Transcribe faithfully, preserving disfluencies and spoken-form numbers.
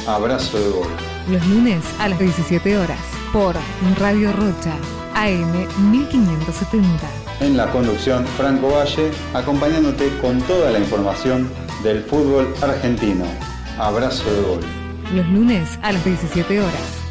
Abrazo de Gol. Los lunes a las diecisiete horas por Radio Rocha, A M mil quinientos setenta. En la conducción, Franco Valle, acompañándote con toda la información del fútbol argentino. Abrazo de Gol. Los lunes a las diecisiete horas.